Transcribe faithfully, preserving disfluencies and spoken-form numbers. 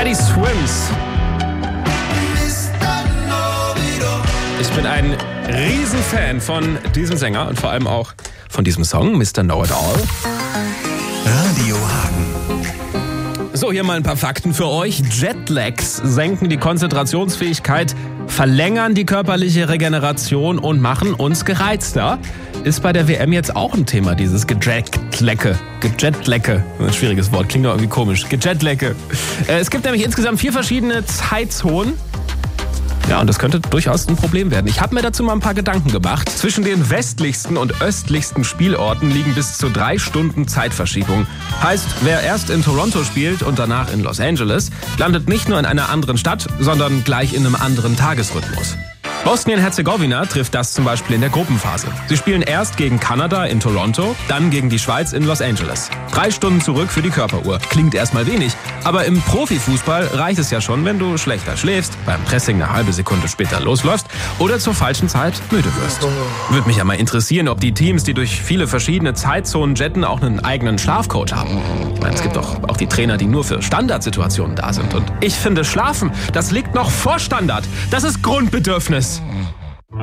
Teddy Swims. Ich bin ein Riesenfan von diesem Sänger und vor allem auch von diesem Song, Mister Know-It-All. Radio Hagen. So, hier mal ein paar Fakten für euch. Jetlags senken die Konzentrationsfähigkeit, verlängern die körperliche Regeneration und machen uns gereizter. Ist bei der W M jetzt auch ein Thema, dieses Gejetlecke. Gejetlecke. Ein schwieriges Wort, klingt doch irgendwie komisch. Gejetlecke. Es gibt nämlich insgesamt vier verschiedene Zeitzonen. Ja, und das könnte durchaus ein Problem werden. Ich habe mir dazu mal ein paar Gedanken gemacht. Zwischen den westlichsten und östlichsten Spielorten liegen bis zu drei Stunden Zeitverschiebung. Heißt, wer erst in Toronto spielt und danach in Los Angeles, landet nicht nur in einer anderen Stadt, sondern gleich in einem anderen Tagesrhythmus. Bosnien-Herzegowina trifft das zum Beispiel in der Gruppenphase. Sie spielen erst gegen Kanada in Toronto, dann gegen die Schweiz in Los Angeles. Drei Stunden zurück für die Körperuhr. Klingt erstmal wenig, aber im Profifußball reicht es ja schon, wenn du schlechter schläfst, beim Pressing eine halbe Sekunde später losläufst oder zur falschen Zeit müde wirst. Würde mich ja mal interessieren, ob die Teams, die durch viele verschiedene Zeitzonen jetten, auch einen eigenen Schlafcoach haben. Ich meine, es gibt doch auch die Trainer, die nur für Standardsituationen da sind. Und ich finde, Schlafen, das liegt noch vor Standard. Das ist Grundbedürfnis.